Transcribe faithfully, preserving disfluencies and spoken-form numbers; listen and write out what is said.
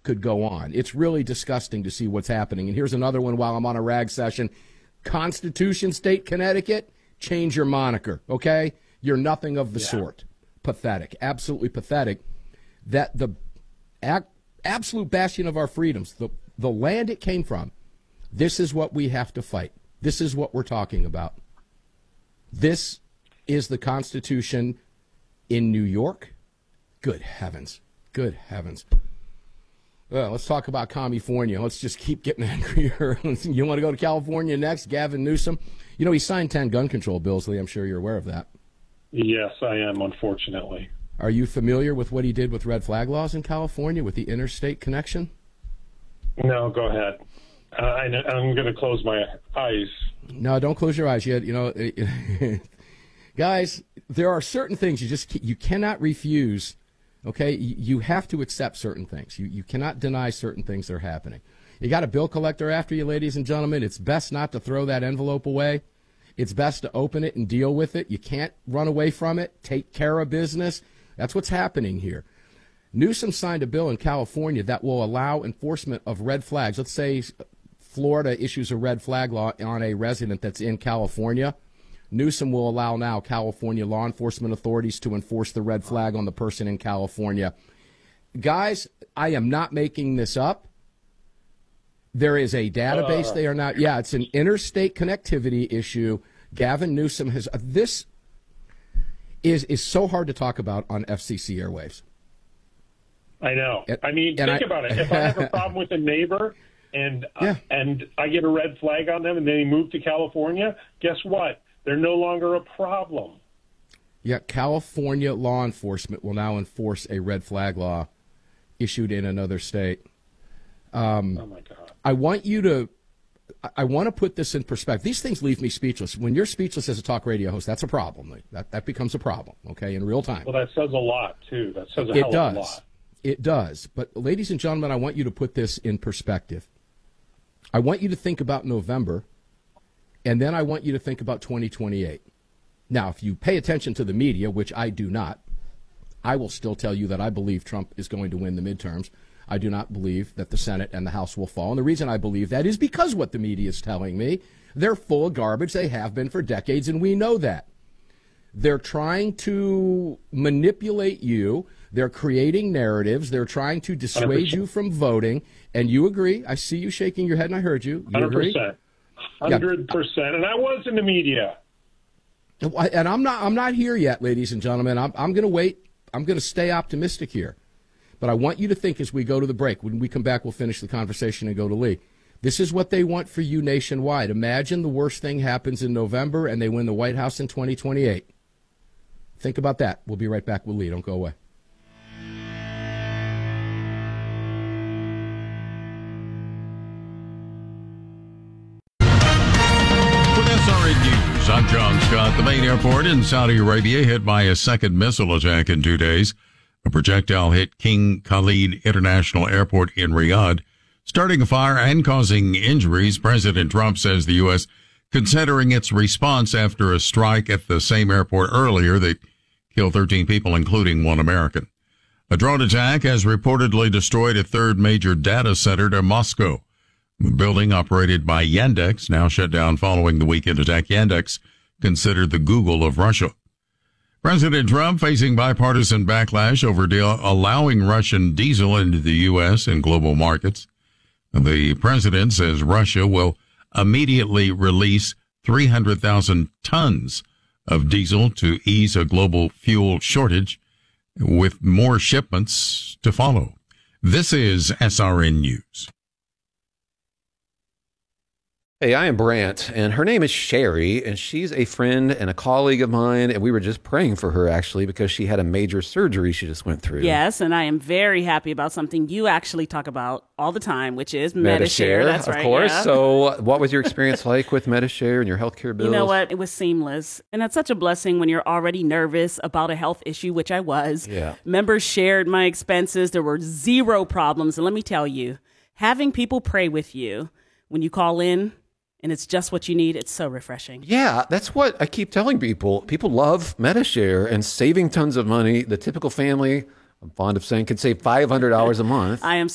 could go on. It's really disgusting to see what's happening. And here's another one while I'm on a rag session. Constitution State, Connecticut, change your moniker, okay? You're nothing of the yeah. sort. Pathetic, absolutely pathetic. That the ac- absolute bastion of our freedoms, the, the land it came from, this is what we have to fight. This is what we're talking about. This is the Constitution in New York. Good heavens. Good heavens. Well, let's talk about California. Let's just keep getting angrier. You want to go to California next? Gavin Newsom. You know, he signed ten gun control bills, Lee. I'm sure you're aware of that. Yes, I am, unfortunately. Are you familiar with what he did with red flag laws in California with the interstate connection? No, go ahead. Uh, I, I'm going to close my eyes. No, don't close your eyes yet. You know, guys, there are certain things you just you cannot refuse. Okay, you have to accept certain things. You you cannot deny certain things that are happening. You got a bill collector after you, ladies and gentlemen. It's best not to throw that envelope away. It's best to open it and deal with it. You can't run away from it. Take care of business. That's what's happening here. Newsom signed a bill in California that will allow enforcement of red flags. Let's say Florida issues a red flag law on a resident that's in California. Newsom will allow now California law enforcement authorities to enforce the red flag on the person in California. Guys, I am not making this up. There is a database. Uh, they are not. Yeah, it's an interstate connectivity issue. Gavin Newsom has. Uh, this is is so hard to talk about on F C C airwaves. I know. And, I mean, think I, about it. If I have a problem with a neighbor and uh, yeah. and I get a red flag on them and they move to California, guess what? They're no longer a problem. Yeah, California law enforcement will now enforce a red flag law issued in another state. Um, oh, my God. I want you to I want to put this in perspective. These things leave me speechless. When you're speechless as a talk radio host, that's a problem. That that becomes a problem, okay, in real time. Well, that says a lot, too. That says a it hell does. of a lot. It does. But, ladies and gentlemen, I want you to put this in perspective. I want you to think about November. And then I want you to think about twenty twenty-eight. Now, if you pay attention to the media, which I do not, I will still tell you that I believe Trump is going to win the midterms. I do not believe that the Senate and the House will fall. And the reason I believe that is because what the media is telling me. They're full of garbage. They have been for decades, and we know that. They're trying to manipulate you. They're creating narratives. They're trying to dissuade one hundred percent you from voting. And you agree. I see you shaking your head, and I heard you. You one hundred agree? percent. one hundred percent. And I was in the media. And I'm not I'm not here yet, ladies and gentlemen. I'm, I'm going to wait. I'm going to stay optimistic here. But I want you to think as we go to the break. When we come back, we'll finish the conversation and go to Lee. This is what they want for you nationwide. Imagine the worst thing happens in November and they win the White House in twenty twenty-eight. Think about that. We'll be right back with Lee. Don't go away. News. I'm John Scott. The main airport in Saudi Arabia hit by a second missile attack in two days. A projectile hit King Khalid International Airport in Riyadh, starting a fire and causing injuries. President Trump says the U S considering its response after a strike at the same airport earlier that killed thirteen people, including one American. A drone attack has reportedly destroyed a third major data center near Moscow. The building, operated by Yandex, now shut down following the weekend attack. Yandex, considered the Google of Russia. President Trump facing bipartisan backlash over deal allowing Russian diesel into the U S and global markets. The president says Russia will immediately release three hundred thousand tons of diesel to ease a global fuel shortage, with more shipments to follow. This is S R N News. Hey, I am Brant, and her name is Sherry, and she's a friend and a colleague of mine, and we were just praying for her, actually, because she had a major surgery she just went through. Yes, and I am very happy about something you actually talk about all the time, which is Medi-Share. Medi-Share, That's of right, course. yeah. So what was your experience like with Medi-Share and your healthcare bills? You know what? It was seamless, and that's such a blessing when you're already nervous about a health issue, which I was. Yeah. Members shared my expenses. There were zero problems, and let me tell you, having people pray with you when you call in, and it's just what you need, it's so refreshing. Yeah, that's what I keep telling people. People love Medi-Share and saving tons of money. The typical family, I'm fond of saying, could save five hundred dollars a month. I am